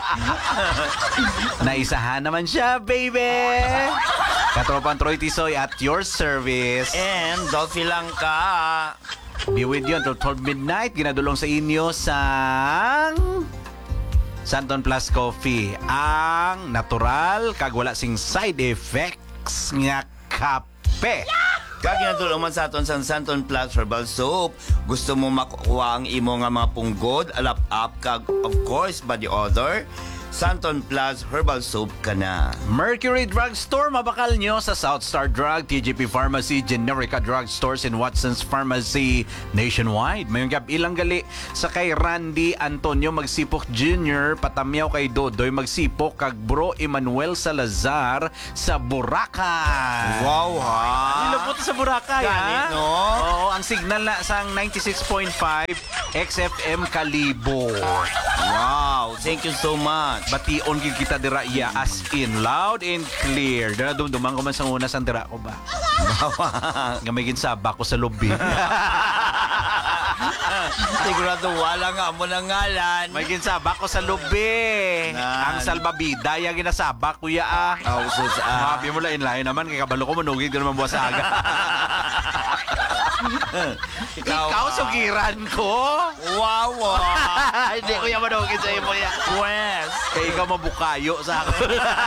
Naisahan naman siya, baby. Katropang Troy Tisoy at your service. And Dolphy lang ka. Be with you until 12 midnight. Ginadulong sa inyo sang Santon Plus Coffee. Ang natural, kag wala sing side effects nga kape. Kag ginatulong man sa aton sa Santon Plus Herbal Soap. Gusto mo makukuha ang imo nga mga punggod, alap-up, kag of course, body odor. Santon Plus Herbal Soap ka na. Mercury Drugstore, mabakal nyo sa South Star Drug, TGP Pharmacy, Generica Drug Stores, and Watson's Pharmacy nationwide. Mayong gab ilang gali sa kay Randy Antonio Magsipok Jr., patamyaw kay Dodoy Magsipok, kag Bro Emmanuel Salazar sa Boracay. Wow, ha? Nilapot sa Boracay, Ganit, ha? no? Oo, ang signal na sang 96.5 XFM Kalibo. Wow, thank you so much. Bation gid kita dira iya as in loud and clear. Dara dumduman ko man sa una sang dira ko ba. Gamay gid sabak ko sa lobby. Sigurado wala nga mo na ngalan. May gid sabak ko sa lobby. Nan. Ang salbabida ya ginasabak kuya ah. Oh, sus, Mabi mo lain lain naman kay kabalo ko manugid ka naman buwas aga. Ikaw sugiran ko. Wow, Hindi ko yan manugid sa imo ya. Wes. Kaya ikaw mabukayo sa akin.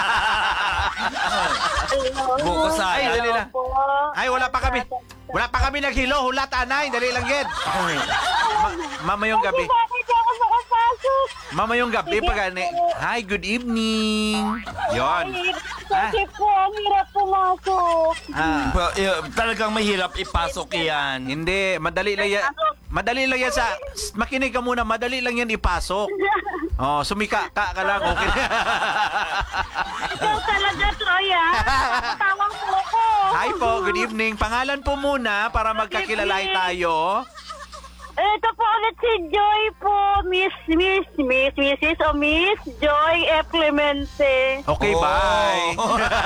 Buko sa Ay, dali lang. Ay, wala pa kami. Wala pa kami naghilo. Hulat, anay. Dali lang, Ged. Mamayong gabi. Bakit ako nakapasok? Mamayong gabi pa gani. Hi, good evening. Yon. Kasi po, ang hirap pumasok. Talagang mahirap ipasok yan. Hindi, madali lang yan. Madali lang yan sa... Makinig ka muna, madali lang yan ipasok. Oh, sumika ka lang. Okay. Ikaw talaga, Troy, ha? Tawang mo ko. Hi po, good evening. Pangalan po muna para magkakilala tayo. Ito po ulit si Joy po, Mrs. o Miss Joy F. Clemente. Okay, Oh. bye.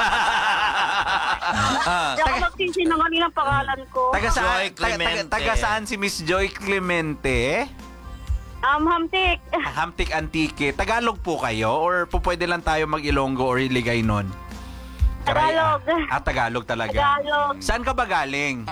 Hindi ako magsisinungaling ang pangalan ko. Taga saan? Joy Clemente. Taga saan si Miss Joy Clemente? Hamtik. Hamtik Antique. Tagalog po kayo or po pwede lang tayo mag-Ilonggo or Iligay nun? Tagalog. Tagalog talaga. Tagalog. Saan ka ba galing?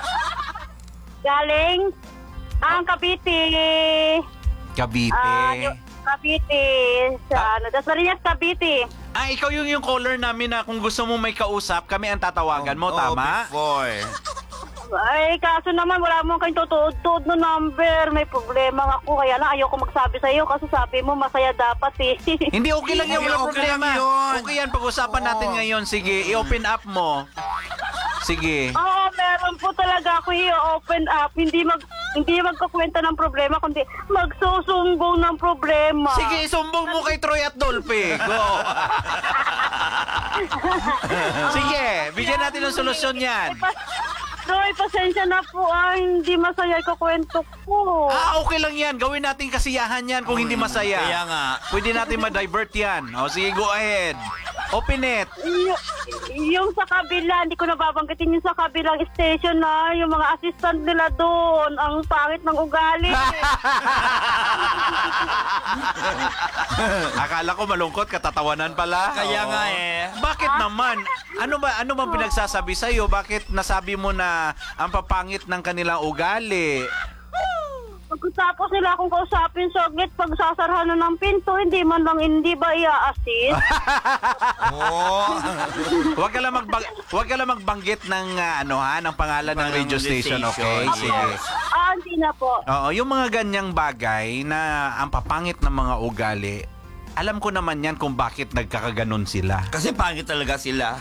Galing ang Cavite. Cavite. Cavite. Sa Dasmariñas, Cavite. Ikaw yung caller namin na kung gusto mo may kausap, kami ang tatawagan mo, tama? Before. Ay, kaso naman wala mo kayong tutuod no number. May problema ako. Kaya lang ayoko magsabi sa iyo kasi sabi mo masaya dapat eh. Hindi, okay lang yan. Wala Okay problema. lang yun. Okay yan. Pag-usapan natin ngayon. Sige, i-open up mo. Sige. Oo, meron po talaga ako i-open up. Hindi magkukwenta ng problema, kundi magsusumbong ng problema. Sige, isumbong mo kay Troy at Dolphy. Go. Sige, bigyan natin ng solusyon yan. Troy, pasensya na po. Hindi masaya yung kwento ko. Okay lang yan. Gawin natin kasiyahan yan kung hindi masaya. Kaya nga. Pwede natin ma-divert yan. O, sige, go ahead. Open it. Yung sa kabila, hindi ko nababanggitin yung sa kabilang station na yung mga assistant nila doon. Ang pangit ng ugali. Akala ko malungkot, katatawanan pala. Kaya Oo. nga eh. Bakit naman? Ano bang pinagsasabi sa iyo? Bakit nasabi mo na ang papangit ng kanilang ugali? Pagkatapos nila akong kausapin saglit, pag sasarhan na ng pinto, hindi ba i-assist? Oh. Huwag ka lang magbanggit ng ng pangalan ng radio station, okay? Sige. Hindi na po. Oo, yung mga ganyang bagay na ang papangit ng mga ugali, alam ko naman yan kung bakit nagkakaganon sila. Kasi pangit talaga sila.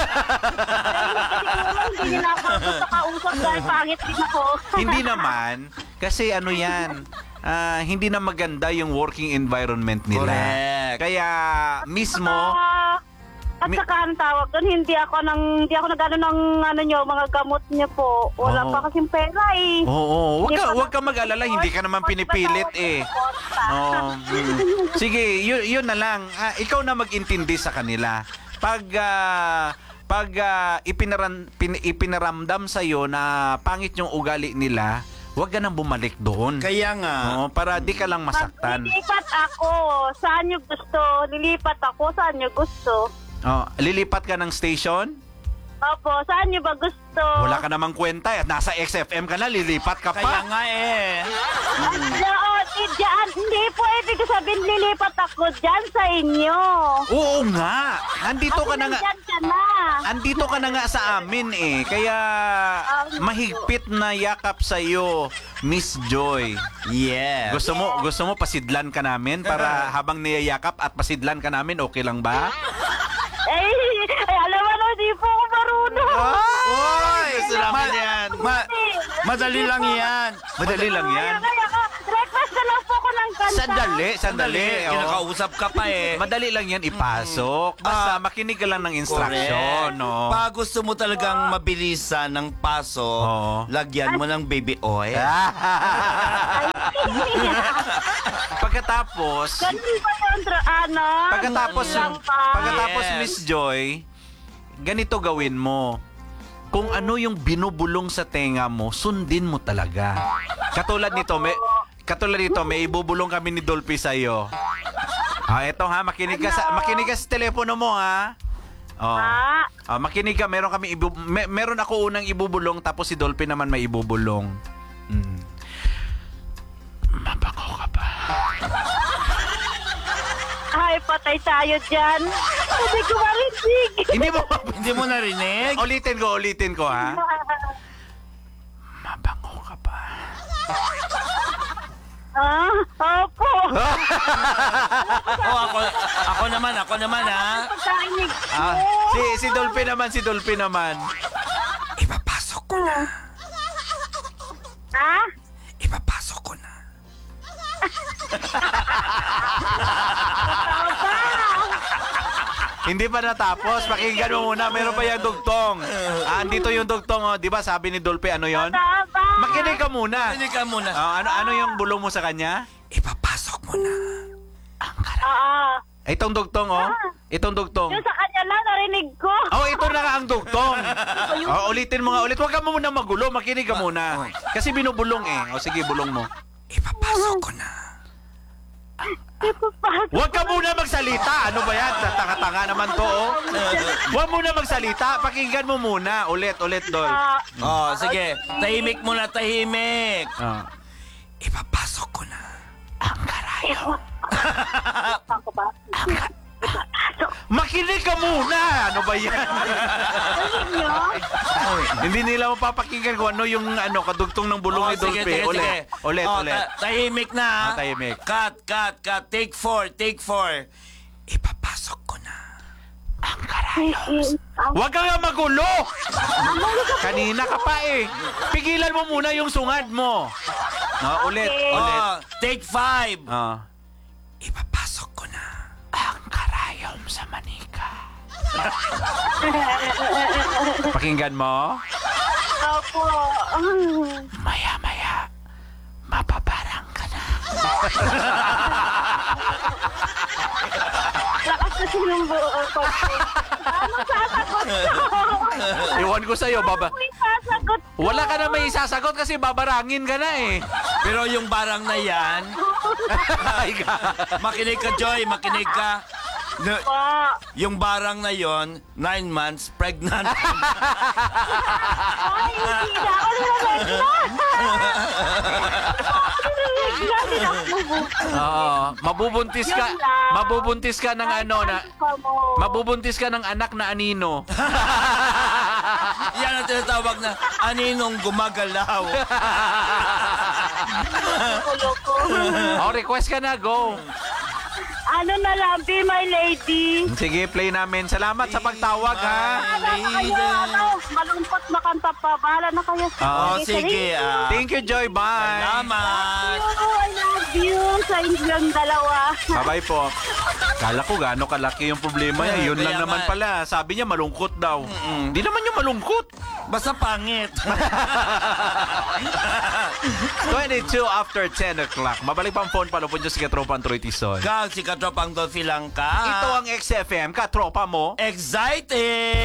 Hindi nila ako sa kausap dahil pangit din ako. Hindi naman, kasi ano yan, hindi na maganda yung working environment nila. Correct. Kaya mismo, At saka ang tawag doon, hindi ako nagano ng mga gamot niyo po. Wala Oo. pa kasing pera eh. oo, Hindi wag ka pa mag-alala, hindi ka naman pinipilit eh. Oo. Sige, yun na lang. Ikaw na mag-intindi sa kanila. Pag ipinaramdam sa iyo na pangit yung ugali nila, Huwag ka nang bumalik doon. Kaya nga. Oo, para di ka lang masaktan. Lilipat ako. Saan nyo gusto? Lilipat ako. Saan nyo gusto? Oh, lilipat ka ng station? Opo, saan nyo ba gusto? Wala ka namang kwenta. Nasa XFM ka na, lilipat ka Kaya pa. nga eh. Diyan, hindi po ibig sabihin lilipat ako dyan sa inyo. Oo nga. Andito ka na nga. Nandyan ka na. Andito ka na nga sa amin eh. Kaya mahigpit na yakap sa iyo, Miss Joy. Yes. Gusto mo pasidlan ka namin para habang niyayakap at pasidlan ka namin, okay lang ba? Ay, alam mo na, di po ako marunong. Oy! Gusto naman yan. Madali lang yan. Madali lang yan. Kaya ka, request na lang po ako ng kanta. Sandali. Oo. Kinakausap ka pa eh. Madali lang yan ipasok. Basta makinig ka lang ng instruction. No? Pag gusto mo talagang mabilisan ng paso, Oo. lagyan mo ng baby oil. Pagkatapos, Ganun ba yung pagkatapos, lang pa. pagkatapos Yes. Miss Joy, ganito gawin mo. Kung ano yung binubulong sa tenga mo, sundin mo talaga. Katulad nito, may ibubulong kami ni Dolphy sa iyo. Eto ha, makinig ka sa telepono mo ha. Oh. Makinig ka, meron ako unang ibubulong tapos si Dolphy naman may ibubulong. Mabango ka ba? Ay, patay tayo dyan. Hindi ko marinig. Hindi mo narinig? Ulitin ko ha. Mabango ka ba? Opo. Ako naman ha. Pagkainig ko. Si Dolphy naman. Ipapasok ko na. Ha? Ipapasok ko na. Hindi pa natapos. Pakinggan mo muna. Meron pa yung dugtong. Andito yung dugtong. Oh. Di ba sabi ni Dolphy, ano yon? Tama. Makinig ka muna. Hindi ka muna. Ano yung bulong mo sa kanya? Ipapasok mo na. Itong dugtong, oh. Itong dugtong. Yung sa kanya lang, narinig ko. Oh, ito na nga ang dugtong. Ulitin mo nga ulit. Huwag ka muna magulo. Makinig ka muna. Kasi binubulong eh. O sige, bulong mo. Ipapasok ko na. Huwag ka muna magsalita. Ano ba yan? Tanga-tanga naman to, oh. Huwag muna magsalita. Pakinggan mo muna. Ulit, Dol. Sige. Tahimik muna, tahimik. Ipapasok ko na. Ang karayo. Ako ba? Makinig ka muna! Ano ba yan? Nyo? Hindi nila mapapakinggan kung ano yung kadugtong ng bulong ni Dolphy. Ulit. Tahimik na. Tahimik. Cut. Take 4. Ipapasok ko na. Ang karayos. Huwag ka nga magulo! Kanina ka pa eh. Pigilan mo muna yung sungad mo. Ulit. Take 5. Ipapasok ko na. Ang karayom sa manika. Pakinggan mo. Opo. Maya-maya, mapaparang ka na. Lakas kasi yung buo ko. Ano sasagot ko? Iwan ko sa'yo, baba. May sasagot ko. Wala ka na may isasagot kasi babarangin ka na eh. Pero yung barang na yan, makinig ka, Joy, makinig ka. Yung barang na yon, 9 months, pregnant. Ay, hindi na ako Mabubuntis ka. Mabubuntis ka ng mabubuntis ka ng anak na anino. Yan ang tinatawag na aninong gumagalaw. Request ka na, go. Ano na lang, be my lady. Sige, play namin. Salamat sa pagtawag, ha. Bahala na kayo, malungkot makanta pa. Bahala na kayo. Sige. Thank you, Joy. Bye. Salamat. I love you sa inyong dalawa. Bye-bye po. Kala ko gaano kalaki yung problema niya. Yun lang Kaya naman nga. pala. Sabi niya malungkot daw. Di naman yung malungkot. Basta pangit. 22 after 10 o'clock. Mabalik pa ang phone. Palupon nyo si Katropa Antroy Tison. Kang si Katropang Dolphy lang ka. Ito ang XFM. Katropa mo. Excited!